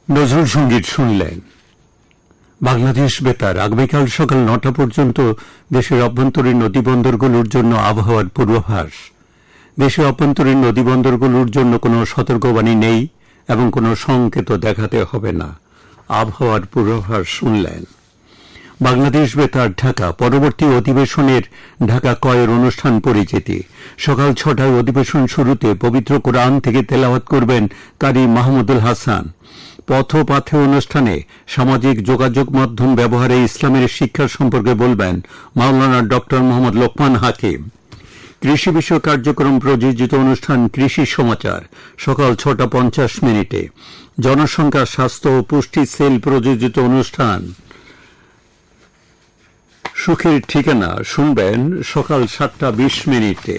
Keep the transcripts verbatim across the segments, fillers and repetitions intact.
নজরুল সঙ্গীত শুনলেন। বাংলাদেশ বেতার আগামীকাল সকাল নটা পর্যন্ত দেশের অভ্যন্তরীণ নদীবন্দরগুলোর জন্য আবহাওয়ার পূর্বাভাস। দেশের অভ্যন্তরীণ নদীবন্দরগুলোর জন্য কোনো সতর্কবাণী নেই এবং কোনো সংকেত দেখাতে হবে না। আবহাওয়ার পূর্বাভাস শুনলেন। বাংলাদেশ বেতার ঢাকা। পরবর্তী অধিবেশনের ঢাকা কয়ের অনুষ্ঠান পরিচিতি। সকাল ছটায় অধিবেশন শুরুতে পবিত্র কোরআন থেকে তেলাওয়াত করবেন কারি মাহমুদুল হাসান। পথ পাথে অনুষ্ঠানে সামাজিক যোগাযোগ মাধ্যম ব্যবহারে ইসলামের শিক্ষা সম্পর্কে বলবেন মাওলানা ডক্টর মোহাম্মদ লোকমান হাকিম। কৃষি বিষয়ক কার্যক্রম প্রযোজিত অনুষ্ঠান কৃষি সমাচার সকাল ছটা পঞ্চাশ মিনিটে। জনসংখ্যা স্বাস্থ্য ও পুষ্টি সেল প্রযোজিত অনুষ্ঠান সুখের ঠিকানা শুনবেন সকাল সাতটা বিশ মিনিটে।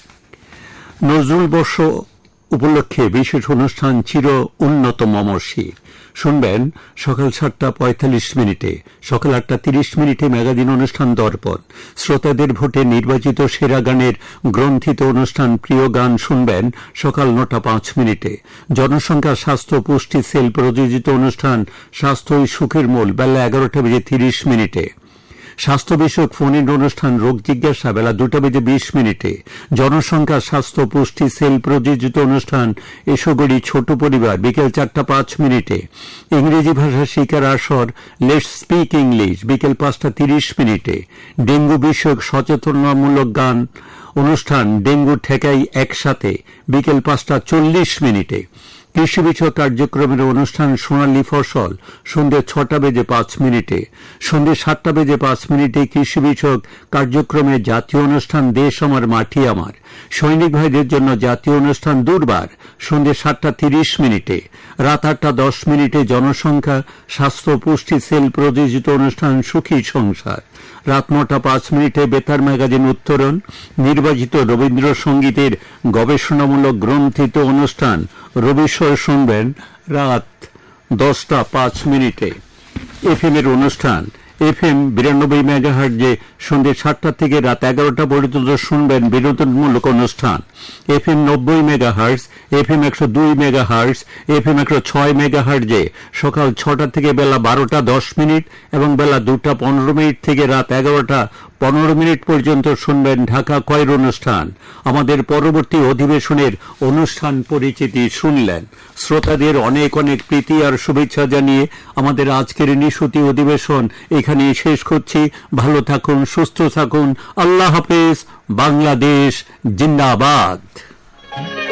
নজরুল বর্ষ উপলক্ষে বিশেষ অনুষ্ঠান চির উন্নত মমর্ষি শুনবেন সকাল সাতটা পঁয়তাল্লিশ মিনিটে। সকাল আটটা তিরিশ মিনিটে ম্যাগাজিন অনুষ্ঠান দর্পণ। শ্রোতাদের ভোটে নির্বাচিত সেরা গানের গ্রন্থিত অনুষ্ঠান প্রিয় গান শুনবেন সকাল নটা পাঁচ মিনিটে। জনসংখ্যা স্বাস্থ্য পুষ্টি সেল প্রযোজিত অনুষ্ঠান স্বাস্থ্যই সুখের মূল বেলা এগারোটা বেজে তিরিশ মিনিটে। স্বাস্থ্য বিষয়ক ফোন ইন অনুষ্ঠান রোগ জিজ্ঞাসা বেলা দুটা বেজে বিশ মিনিটে। জনসংখ্যা স্বাস্থ্য পুষ্টি সেল প্রযোজিত অনুষ্ঠান এসোগড়ি ছোট পরিবার বিকেল চারটা পাঁচ মিনিটে। ইংরেজি ভাষা শিকার আসর লেটস স্পিক ইংলিশ বিকেল পাঁচটা তিরিশ মিনিটে। ডেঙ্গু বিষয়ক সচেতনতামূলক গান অনুষ্ঠান ডেঙ্গু ঠেকাই একসাথে বিকেল পাঁচটা চল্লিশ মিনিটে। কৃষি বিষয়ক কার্যক্রমের অনুষ্ঠান সোনালী ফসল সন্ধ্যে ছটা বেজে পাঁচ মিনিটে। সন্ধ্যে সাতটা বেজে পাঁচ মিনিটে কৃষি বিষয়ক কার্যক্রমে জাতীয় অনুষ্ঠান দেশ আমার মাটি আমার। সৈনিক ভাইদের জন্য জাতীয় অনুষ্ঠান দুর্বার সন্ধ্যে সাতটা তিরিশ মিনিটে। রাত আটটা দশ মিনিটে জনসংখ্যা স্বাস্থ্য পুষ্টি সেল প্রযোজিত অনুষ্ঠান সুখী সংসার। রাত নটা পাঁচ মিনিটে বেতার ম্যাগাজিন উত্তরণ নির্বাচিত রবীন্দ্রসঙ্গীতের গবেষণামূলক গ্রন্থিত অনুষ্ঠান রবিস্বর শুনবেন রাত দশটা পাঁচ মিনিটে। এফ এম এর অনুষ্ঠান এফ এম বিরানব্বই মেগাহার্টজে সন্ধ্যে সাতটা থেকে রাত এগারোটা পর্যন্ত শুনবেন বিনোদনমূলক অনুষ্ঠান। এফ এম নব্বই মেগাহার্টজ, এফ এম একশো দুই মেগাহার্টজ, এফ এম একশো ছয় মেগাহার্টজে সকাল ছটা থেকে বেলা বারোটা দশ মিনিট এবং বেলা দুটা পনেরো মিনিট থেকে রাত এগারোটা পনেরো মিনিট পর্যন্ত শুনবেন ঢাকা কয়ের অনুষ্ঠান। আমাদের পরবর্তী অধিবেশনের অনুষ্ঠান পরিচিতি শুনলেন। শ্রোতাদের অনেক অনেক প্রীতি আর শুভেচ্ছা জানিয়ে আমাদের আজকের নিশুতি অধিবেশন এখানে শেষ করছি। ভালো থাকুন, সুস্থ থাকুন। আল্লাহ হাফেজ। বাংলাদেশ জিন্দাবাদ।